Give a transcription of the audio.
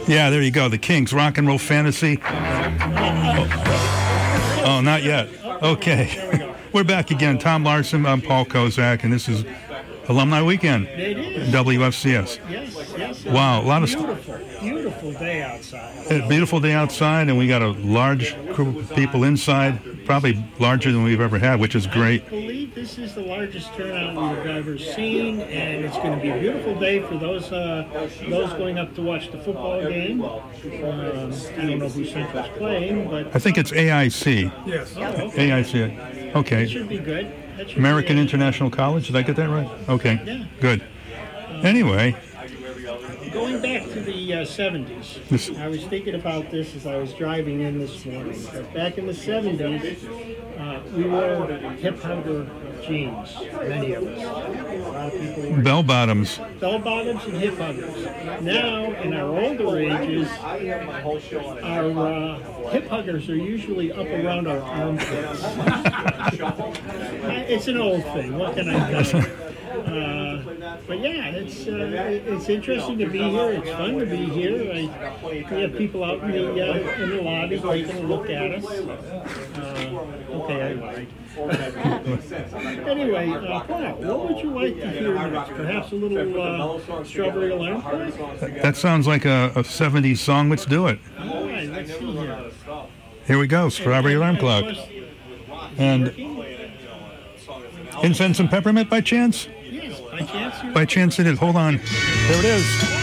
Yeah, there you go. The Kinks, Rock and Roll Fantasy. Oh, not yet. Okay. We're back again. Tom Larson, I'm Paul Kozak, and this is Alumni Weekend. It is. WFCS. Yes. Wow, a lot of Beautiful day outside. A beautiful day outside, and we got a large group of people inside, probably larger than we've ever had, which is great. I believe this is the largest turnout we've ever seen, and it's going to be a beautiful day for those going up to watch the football game. I don't know who Central's playing, but I think it's AIC. yes. Oh, okay. AIC. Okay. That should be good. American International College. Did I get that right? Okay. Yeah. Good. Anyway. Going back to the 70s, I was thinking about this as I was driving in this morning. But back in the 70s, we wore hip-hugger jeans, many of us. A lot of people wore Bell-bottoms. Bell-bottoms and hip-huggers. Now, in our older ages, our hip-huggers are usually up around our armpits. It's an old thing. What can I tell you? But yeah, it's interesting to be here. It's fun to be here. We have people out in the lobby taking a look at us. Okay, I lied. Anyway, Paul, what would you like to hear next? Perhaps a little Strawberry Alarm Clock? That sounds like a 70s song. Let's do it. All right, let's see here. Here we go, Strawberry Alarm Clock. And incense and peppermint by chance? Yes, by chance. By chance it is. Hold on. There it is.